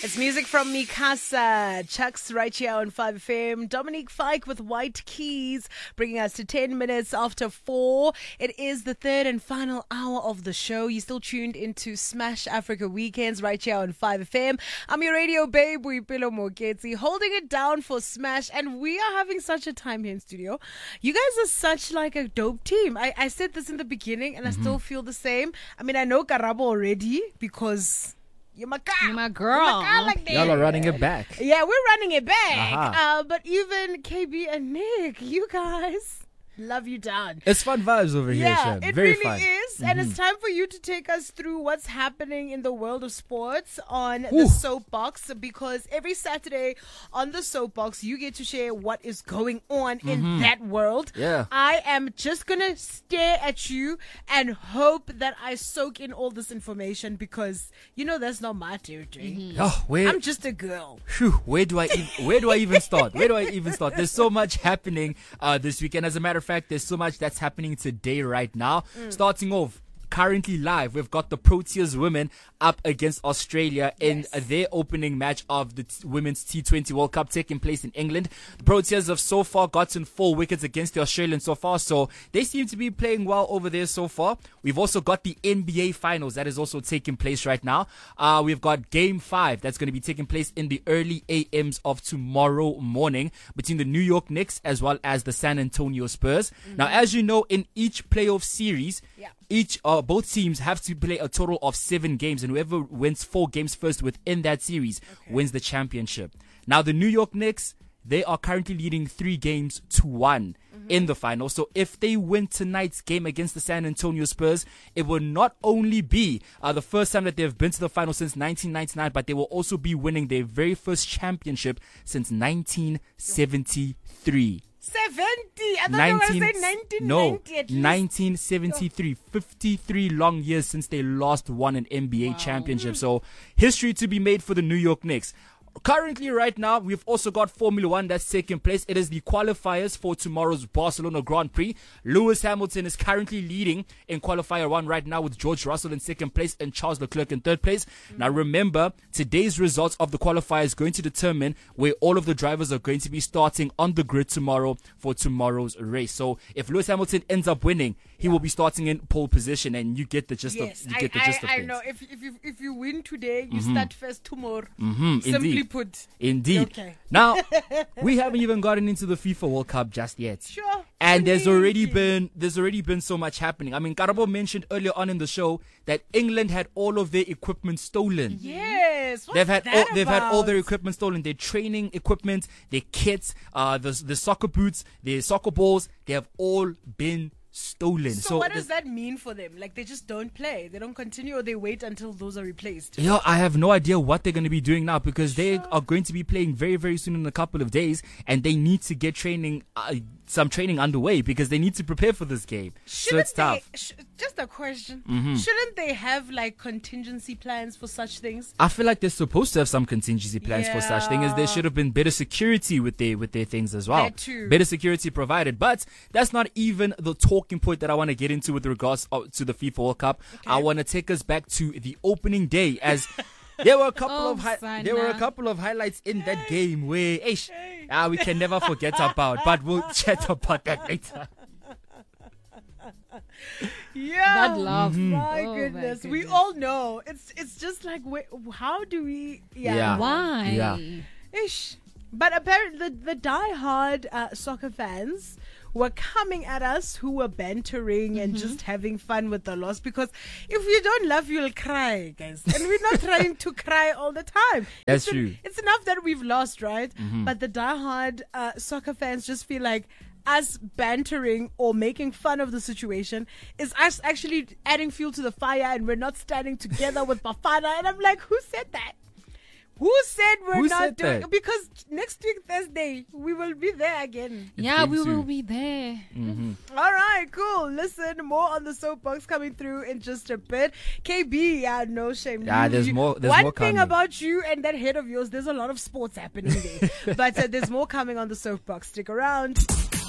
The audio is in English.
It's music from Mikasa. Chuck's right here on 5FM. Dominique Fike with White Keys, bringing us to 10 minutes after 4. It is the third and final hour of the show. You're still tuned into Smash Africa Weekends right here on 5FM. I'm your radio babe, Boipelo Moketsi, holding it down for Smash, and we are having such a time here in studio. You guys are such like a dope team. I said this in the beginning, and I still feel the same. I mean, I know Karabo already because... You're my girl. You're my girl. You're my girl like that. Y'all are running it back. Yeah, we're running it back. Uh-huh. But even KB and Nick, you guys, love you down. It's fun vibes over here, Yeah, Shem. it Very really fun. is. And it's time for you to take us through what's happening in the world of sports on the Soapbox, because every Saturday on the Soapbox, you get to share what is going on in that world. Yeah. I am just going to stare at you and hope that I soak in all this information because, you know, that's not my territory. Oh, I'm just a girl. where do I even start? Where do I even start? There's so much happening this weekend. As a matter of fact, there's so much that's happening today right now. Starting off, currently live, we've got the Proteas women up against Australia in their opening match of the Women's T20 World Cup taking place in England. The Proteas have so far gotten 4 wickets against the Australians so far, so they seem to be playing well over there so far. We've also got the NBA Finals that is also taking place right now. We've got Game 5 that's going to be taking place in the early AMs of tomorrow morning between the New York Knicks as well as the San Antonio Spurs. Now, as you know, in each playoff series, both teams have to play a total of 7 games, and whoever wins 4 games first within that series wins the championship. Now, the New York Knicks, they are currently leading 3-1 in the final. So if they win tonight's game against the San Antonio Spurs, it will not only be the first time that they've been to the final since 1999, but they will also be winning their very first championship since 1973. 70. I thought you were going to say 1990 No, at least. 1973. 53 long years since they last won an NBA championship. So history to be made for the New York Knicks. Currently, right now, we've also got Formula One that's taking place. It is the qualifiers for tomorrow's Barcelona Grand Prix. Lewis Hamilton is currently leading in qualifier 1 right now, with George Russell in second place and Charles Leclerc in third place. Now, remember, today's results of the qualifier is going to determine where all of the drivers are going to be starting on the grid tomorrow for tomorrow's race. So, if Lewis Hamilton ends up winning, he will be starting in pole position, and you get the gist of things. I know. If you win today, you start first tomorrow. Simply Indeed. put. Indeed. Okay. Now, we haven't even gotten into the FIFA World Cup just yet. Sure. And there's already been so much happening. I mean, Karabo mentioned earlier on in the show that England had all of their equipment stolen. Yes. They've had all their equipment stolen. Their training equipment, their kits, the soccer boots, their soccer balls, they have all been stolen. So what does that mean for them? Like, they just don't play? They don't continue, or they wait until those are replaced? Yeah, I have no idea what they're going to be doing now, because they are going to be playing very, very soon in a couple of days, and they need to get some training underway because they need to prepare for this game. So it's tough. Just a question. Shouldn't they have like contingency plans for such things? I feel like they're supposed to have some contingency plans for such things. There should have been better security with their things as well. That too. Better security provided. But that's not even the talking point that I want to get into with regards to the FIFA World Cup. Okay. I want to take us back to the opening day, as there were a couple of highlights in that game where we can never forget about, but we'll chat about that later. Yeah, that love. My goodness, we all know it's just like, how do we? Why? Yeah. Ish. But apparently, the die-hard soccer fans were coming at us, who were bantering and just having fun with the loss, because if you don't laugh, you'll cry, guys. And we're not trying to cry all the time. That's true. It's enough that we've lost, right? But the die-hard soccer fans just feel like us bantering or making fun of the situation is us actually adding fuel to the fire, and we're not standing together with Bafana. And I'm like, who said that? Who said we're not doing it? Because next week, Thursday, we will be there again. Yeah, we will be there. All right, cool. Listen, more on the Soapbox coming through in just a bit. KB, no shame. Yeah, there's more One thing coming about you and that head of yours, there's a lot of sports happening there. But there's more coming on the Soapbox. Stick around.